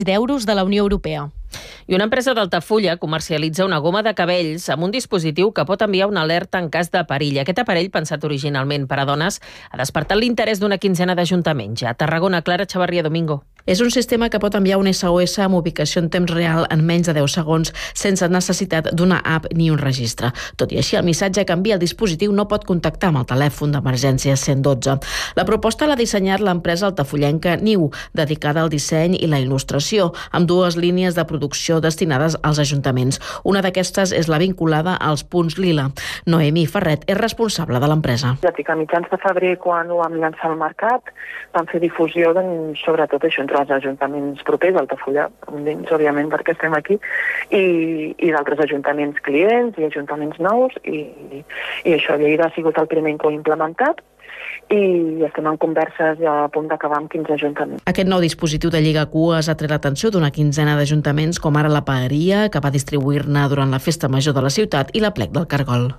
d'euros de la Unió Europea. I una empresa d'Altafulla comercialitza una goma de cabells amb un dispositiu que pot enviar una alerta en cas de perill. Aquest aparell, pensat originalment per a dones, ha despertat l'interès d'una quinzena d'ajuntaments. A Tarragona, Clara Chavarria Domingo. És un sistema que pot enviar un SOS amb ubicació en temps real en menys de 10 segons sense necessitat d'una app ni un registre. Tot i així, el missatge que envia el dispositiu no pot contactar amb el telèfon d'emergència 112. La proposta l'ha dissenyat l'empresa altafullenca Niu, dedicada al disseny i la il·lustració, amb dues línies de producció destinades als ajuntaments. Una d'aquestes és la vinculada als punts lila. Noemí Ferret és responsable de l'empresa. A mitjans de febrer, quan ho vam llançar al mercat, vam fer difusió, sobretot això, entre els ajuntaments propers, Altafulla, dins, òbviament, perquè estem aquí, i d'altres ajuntaments clients i ajuntaments nous, i això, Lleida ha sigut el primer que ho ha implementat, i estem en converses a punt d'acabar amb 15 ajuntaments. Aquest nou dispositiu de lligacues ha tret l'atenció d'una quinzena d'ajuntaments, com ara la Paeria, que va distribuir-ne durant la Festa Major de la ciutat, i la Plec del Cargol.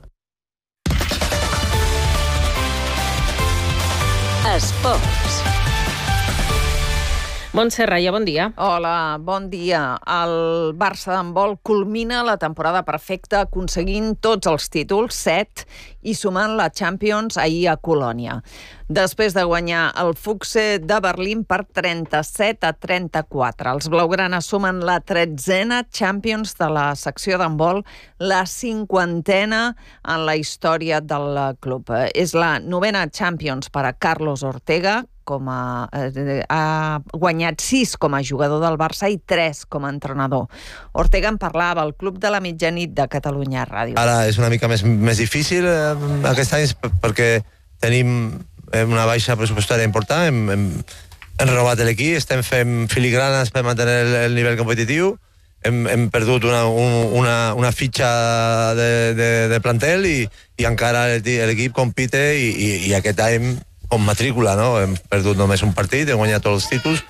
Esports. Montse Raya, bon dia. Hola, bon dia. El Barça d'handbol culmina la temporada perfecta aconseguint tots els títols, 7, i sumant la Champions ahir a Colònia. Després de guanyar el Fuchse de Berlín per 37-34. Els blaugranes sumen la 13a Champions de la secció d'handbol, la 50a en la història del club. És la 9a Champions per a Carlos Ortega, ha guanyat 6 com a jugador del Barça i 3 com a entrenador. Ortega en parlava al Club de la Mitjanit de Catalunya Ràdio. Ara és una mica més difícil aquest any perquè tenim una baixa pressupostària important, hem renovat l'equip, estem fent filigranes per mantenir el nivell competitiu, hem perdut una fitxa de plantel i encara l'equip compite i aquest any com matrícula, no? Hem perdut només un partit, hem guanyat tots els títols,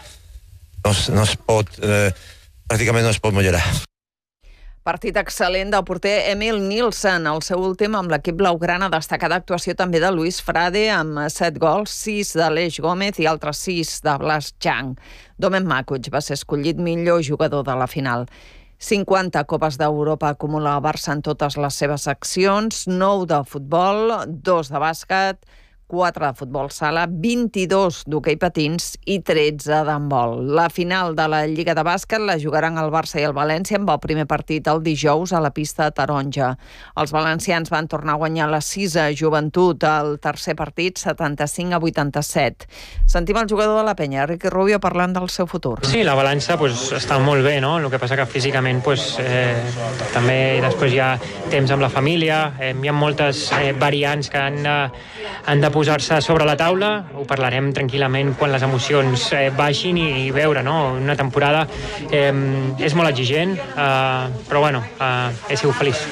pràcticament no es pot millorar. Partit excel·lent del porter Emil Nielsen, el seu últim amb l'equip blaugrana, destacada actuació també de Luis Frade amb 7 gols, 6 d'Aleix Gómez i altres 6 de Blas Chang. Domen Makuc va ser escollit millor jugador de la final. 50 Copes d'Europa acumula el Barça en totes les seves seccions, 9 de futbol, 2 de bàsquet, 4 de futbol sala, 22 d'hoquei patins i 13 d'handbol. La final de la Lliga de Bàsquet la jugaran el Barça i el València amb el primer partit el dijous a la pista taronja. Els valencians van tornar a guanyar la 6a Joventut al tercer partit, 75-87. Sentim el jugador de la Penya, Ricky Rubio, parlant del seu futur. Sí, la balança està molt bé, no? El que passa que físicament també després hi ha temps amb la família, hi ha moltes variants que han de posar-se sobre la taula, ho parlarem tranquil·lament quan les emocions baixin i veure, no? Una temporada és molt exigent, però bueno, he sigut feliç.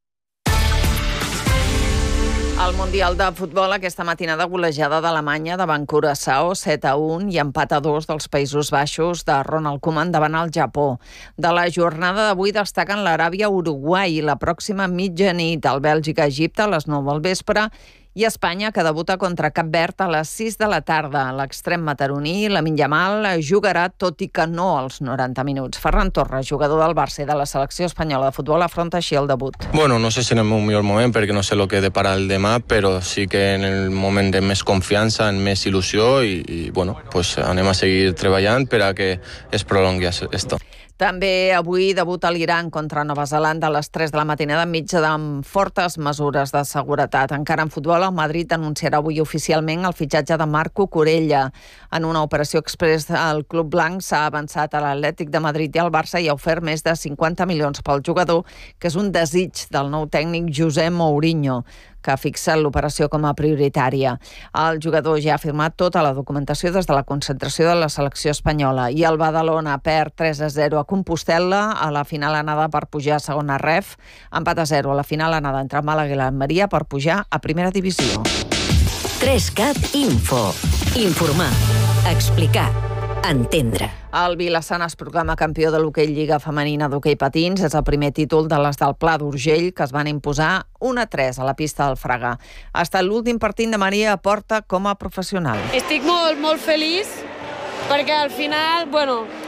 Al Mundial de Futbol, aquesta matinada golejada d'Alemanya davant Curaçao, 7-1 i empat a 2 dels Països Baixos de Ronald Koeman davant el Japó. De la jornada d'avui destaquen l'Aràbia-Uruguai i la pròxima mitjanit, el Bèlgica-Egipte a les 9 del vespre i Espanya, que debuta contra Cap Verd a les 6 de la tarda. L'extrem mataroní, Lamine Yamal, jugarà tot i que no als 90 minuts. Ferran Torres, jugador del Barça i de la selecció espanyola de futbol, afronta així el debut. Bueno, no sé si en el meu millor moment, perquè no sé el que depara el demà, però sí que en el moment de més confiança, en més il·lusió i bueno, pues anem a seguir treballant per a que es prolongui esto. També avui debuta l'Iran contra Nova Zelanda a les 3 de la matinada enmig de fortes mesures de seguretat. Encara en futbol, el Madrid anunciarà avui oficialment el fitxatge de Marco Corella. En una operació express, el Club Blanc s'ha avançat a l'Atlètic de Madrid i al Barça i ha ofert més de 50 milions pel jugador, que és un desig del nou tècnic José Mourinho, que ha fixat l'operació com a prioritària. El jugador ja ha firmat tota la documentació des de la concentració de la selecció espanyola i el Badalona perd 3-0 a Compostel·la a la final anada per pujar a segona ref, empat a 0 a la final anada entre Màlaga i l'Almeria per pujar a primera divisió. 3CAT Info. Informar, explicar, entendre. El Vilassana es proclama campió de l'hoquei Lliga Femenina d'hoquei patins. És el primer títol de les del Pla d'Urgell, que es van imposar 1-3 a la pista del Fraga. Ha estat l'últim partit de Maria Porta com a professional. Estic molt feliç perquè al final,